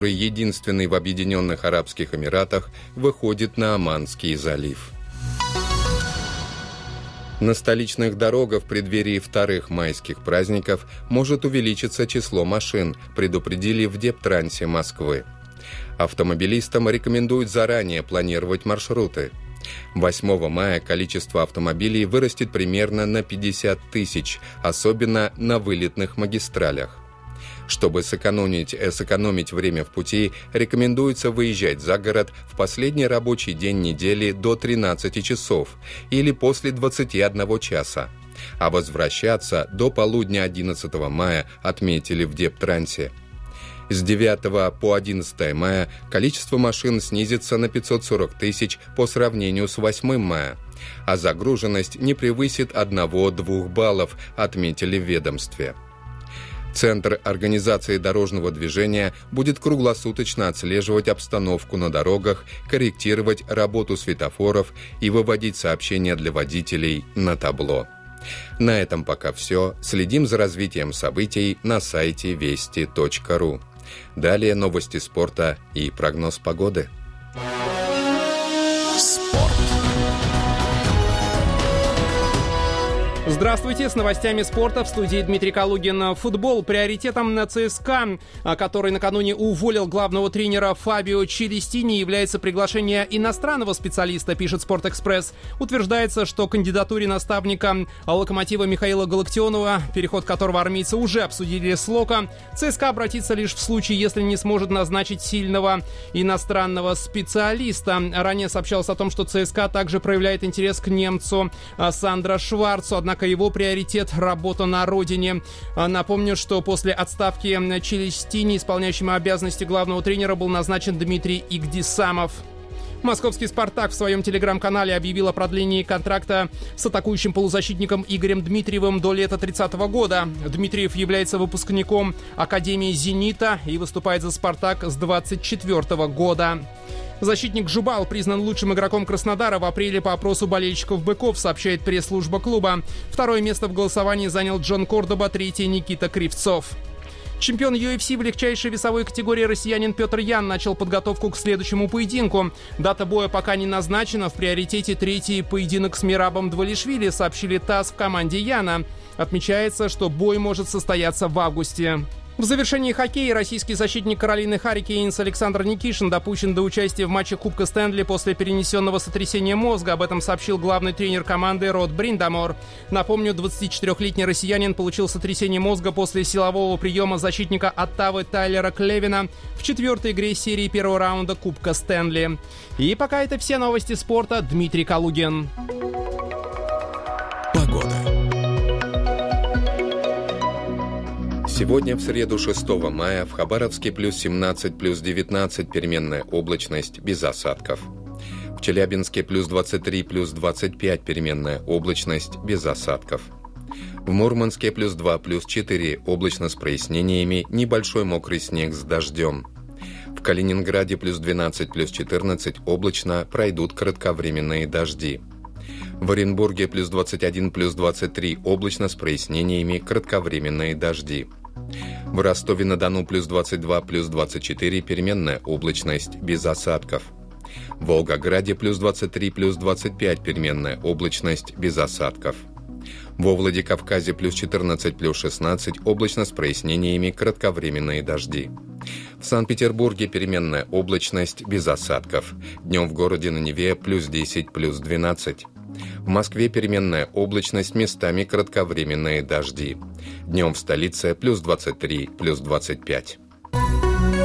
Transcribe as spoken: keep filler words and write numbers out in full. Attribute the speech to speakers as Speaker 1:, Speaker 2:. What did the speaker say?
Speaker 1: единственный в Объединенных Арабских Эмиратах, выходит на Оманский залив. На столичных дорогах в преддверии вторых майских праздников может увеличиться число машин, предупредили в Дептрансе Москвы. Автомобилистам рекомендуют заранее планировать маршруты. восьмого мая количество автомобилей вырастет примерно на пятьдесят тысяч, особенно на вылетных магистралях. Чтобы сэкономить, сэкономить время в пути, рекомендуется выезжать за город в последний рабочий день недели до тринадцати часов или после двадцати одного часа, а возвращаться до полудня одиннадцатого мая, отметили в Дептрансе. С девятого по одиннадцатое мая количество машин снизится на пятьсот сорок тысяч по сравнению с восьмым мая, а загруженность не превысит одного-двух баллов, отметили в ведомстве. Центр организации дорожного движения будет круглосуточно отслеживать обстановку на дорогах, корректировать работу светофоров и выводить сообщения для водителей на табло. На этом пока все. Следим за развитием событий на сайте вести точка ру. Далее новости спорта и прогноз погоды.
Speaker 2: Здравствуйте, с новостями спорта в студии Дмитрий Калугин. Футбол приоритетом на ЦСКА, который накануне уволил главного тренера Фабио Челестини, является приглашение иностранного специалиста, пишет «Спортэкспресс». Утверждается, что кандидатуре наставника «Локомотива» Михаила Галактионова, переход которого армейцы уже обсудили с Локо, ЦСКА обратится лишь в случае, если не сможет назначить сильного иностранного специалиста. Ранее сообщалось о том, что ЦСКА также проявляет интерес к немцу Сандро Шварцу, однако его приоритет – работа на родине. Напомню, что после отставки Челестини исполняющим обязанности главного тренера был назначен Дмитрий Игдисамов. Московский «Спартак» в своем телеграм-канале объявил о продлении контракта с атакующим полузащитником Игорем Дмитриевым до лета тридцатого года. Дмитриев является выпускником Академии «Зенита» и выступает за «Спартак» с двадцать четвёртого года. Защитник Жубал признан лучшим игроком Краснодара в апреле по опросу болельщиков «Быков», сообщает пресс-служба клуба. Второе место в голосовании занял Джон Кордоба, третье – Никита Кривцов. Чемпион ю эф си в легчайшей весовой категории россиянин Петр Ян начал подготовку к следующему поединку. Дата боя пока не назначена. В приоритете третий поединок с Мирабом Двалишвили, сообщили ТАСС в команде Яна. Отмечается, что бой может состояться в августе. В завершении хоккея российский защитник Каролины Харрикейнс Александр Никишин допущен до участия в матче Кубка Стэнли после перенесенного сотрясения мозга. Об этом сообщил главный тренер команды Род Бриндамор. Напомню, двадцатичетырёхлетний россиянин получил сотрясение мозга после силового приема защитника Оттавы Тайлера Клевина в четвертой игре серии первого раунда Кубка Стэнли. И пока это все новости спорта. Дмитрий Калугин.
Speaker 1: Погода. Сегодня, в среду шестого мая, в Хабаровске плюс семнадцать, плюс девятнадцать, переменная облачность, без осадков. В Челябинске плюс двадцать три, плюс двадцать пять, переменная облачность, без осадков. В Мурманске плюс два, плюс четыре, облачно с прояснениями, небольшой мокрый снег с дождем. В Калининграде плюс двенадцать, плюс четырнадцать, облачно, пройдут кратковременные дожди. В Оренбурге плюс двадцать один, плюс двадцать три, облачно с прояснениями, кратковременные дожди. В Ростове-на-Дону плюс двадцать два, плюс двадцать четыре, переменная облачность, без осадков. В Волгограде плюс двадцать три, плюс двадцать пять, переменная облачность, без осадков. Во Владикавказе плюс четырнадцать, плюс шестнадцать, облачно с прояснениями, кратковременные дожди. В Санкт-Петербурге переменная облачность, без осадков. Днем в городе на Неве плюс десять, плюс двенадцать. В Москве переменная облачность, местами кратковременные дожди. Днем в столице плюс двадцать три, плюс двадцать пять.